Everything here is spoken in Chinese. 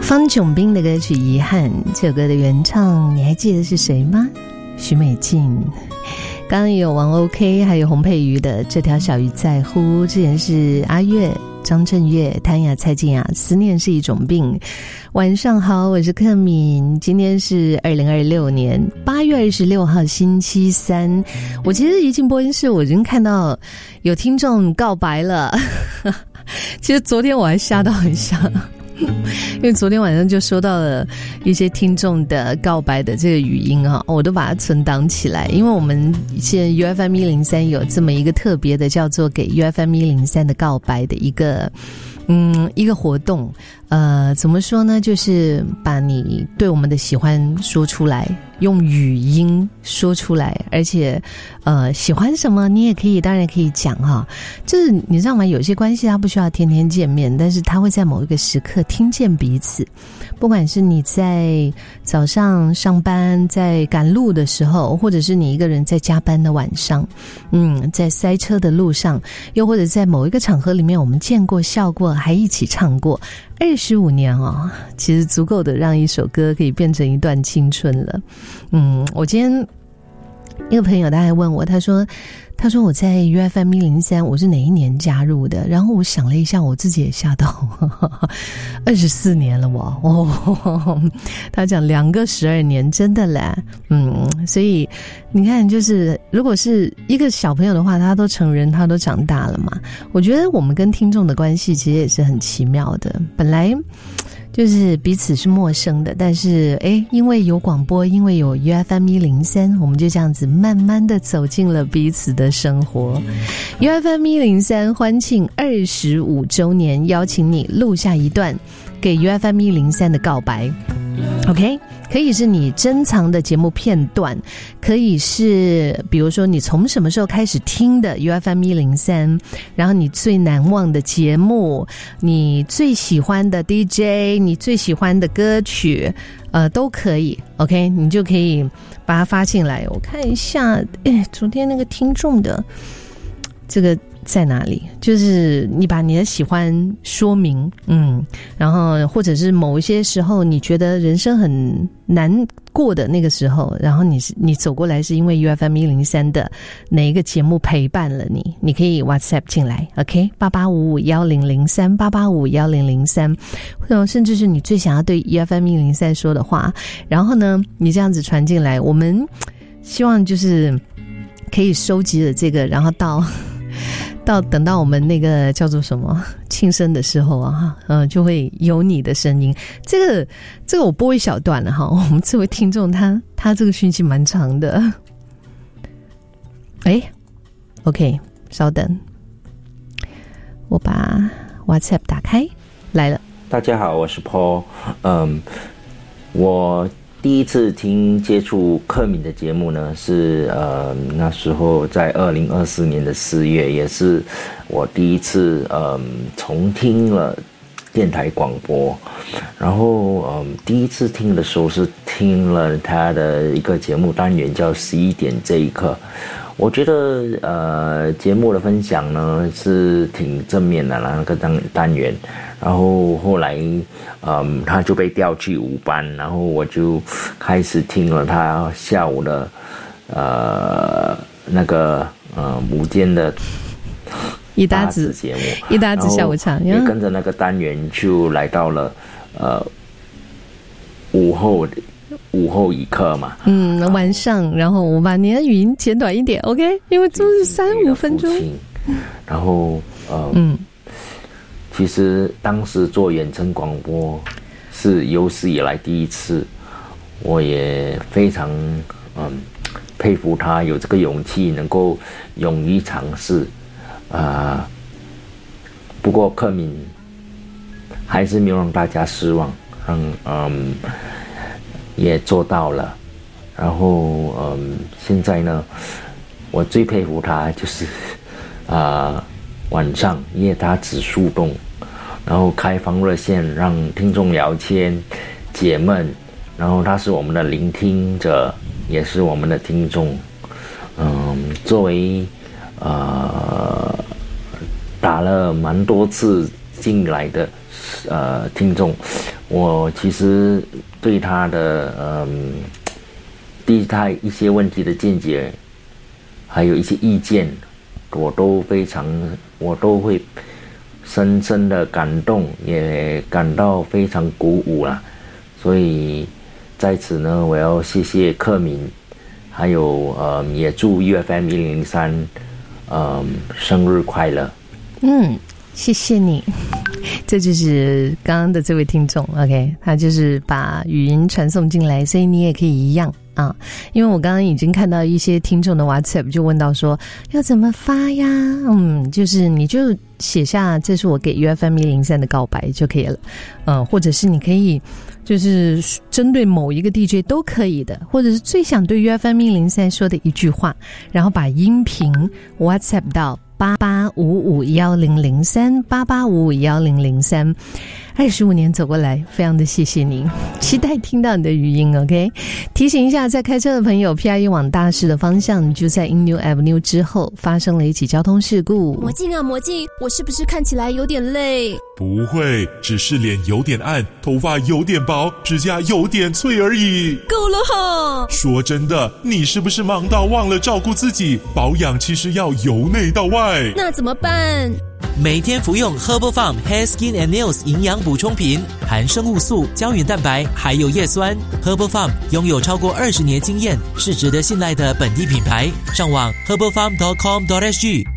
方炯斌的歌曲《遗憾》，这首歌的原唱你还记得是谁吗？许美静。刚刚也有王 OK 还有洪佩瑜的这条小鱼在乎，之前是阿月、张震岳、谭雅、蔡健雅，思念是一种病。晚上好，我是克敏，今天是2026年8月26号星期三。我其实一进播音室我已经看到有听众告白了其实昨天我还吓到一下因为昨天晚上就收到了一些听众的告白的这个语音啊，我都把它存档起来，因为我们现在 UFM 103有这么一个特别的叫做给 UFM 103的告白的一个活动。怎么说呢，就是把你对我们的喜欢说出来，用语音说出来，而且喜欢什么你也可以，当然可以讲哈。就是你知道吗，有些关系它不需要天天见面，但是它会在某一个时刻听见彼此。不管是你在早上上班在赶路的时候，或者是你一个人在加班的晚上，在塞车的路上，又或者在某一个场合里面我们见过笑过还一起唱过，25年哦，其实足够的让一首歌可以变成一段青春了。我今天一个朋友他还问我，他说我在 UFM 103我是哪一年加入的，然后我想了一下，我自己也吓到24年了他讲2个12年，真的嘞。所以你看，就是如果是一个小朋友的话，他都成人，他都长大了嘛。我觉得我们跟听众的关系其实也是很奇妙的，本来就是彼此是陌生的，但是因为有广播，因为有 UFM 103，我们就这样子慢慢的走进了彼此的生活。UFM 103欢庆25周年，邀请你录下一段给 UFM 103的告白。OK， 可以是你珍藏的节目片段，可以是比如说你从什么时候开始听的 UFM 103，然后你最难忘的节目，你最喜欢的 DJ， 你最喜欢的歌曲，都可以。OK， 你就可以把它发进来。我看一下，昨天那个听众的这个在哪里，就是你把你的喜欢说明，然后或者是某一些时候你觉得人生很难过的那个时候，然后你走过来是因为 UFM 103的哪一个节目陪伴了你可以 WhatsApp 进来 OK， 88551003 88551003，甚至是你最想要对 UFM 103说的话，然后呢你这样子传进来，我们希望就是可以收集了这个，然后等到我们那个叫做什么庆生的时候啊，就会有你的声音。这个我播一小段了哈。我们这位听众他这个讯息蛮长的。OK， 稍等，我把 WhatsApp 打开来了。 大家好，我是 Paul。我第一次接触克敏的节目呢，是那时候在2024年的4月，也是我第一次重听了电台广播。然后第一次听的时候是听了他的一个节目单元叫11点这一刻。我觉得节目的分享呢是挺正面的那个单元，然后后来他就被调去5班，然后我就开始听了他下午的那个午间的一搭子节目，一搭子下午场， 也跟着那个单元就来到了午后一刻嘛， 晚上，然后我把你的语音剪短一点 OK， 因为都是3-5分钟。 然后其实当时做远程广播是有史以来第一次，我也非常佩服他有这个勇气，能够勇于尝试。不过克敏还是没有让大家失望，也做到了。然后现在呢，我最佩服他就是晚上因为他只速动，然后开放热线让听众聊天解闷，然后他是我们的聆听者，也是我们的听众。作为打了蛮多次进来的听众， 我其实对他的对他一些问题的见解，还有一些意见，我都会深深的感动，也感到非常鼓舞啦。所以在此呢，我要谢谢克敏，还有也祝 UFM1003生日快乐。 谢谢你。这就是刚刚的这位听众 OK， 他就是把语音传送进来，所以你也可以一样啊。因为我刚刚已经看到一些听众的 WhatsApp 就问到说要怎么发呀，就是你就写下这是我给 UFM103 的告白就可以了，或者是你可以就是针对某一个 DJ 都可以的，或者是最想对 UFM103 说的一句话，然后把音频 WhatsApp 到88551003 88551003。25年走过来，非常的谢谢您，期待听到你的语音 OK。 提醒一下，在开车的朋友， PRE 往大市的方向就在 Innew Avenue 之后发生了一起交通事故。 魔镜啊魔镜，我是不是看起来有点累？ 不会，只是脸有点暗，头发有点薄，指甲有点脆而已。 够了哈！ 说真的，你是不是忙到忘了照顾自己？保养其实要由内到外。 那怎么办？ 每天服用 Herbal Farm Hair Skin and Nails 营养补充品，含生物素、胶原蛋白还有叶酸。Herbal Farm 拥有超过20年经验，是值得信赖的本地品牌。上网 herbalfarm.com.sg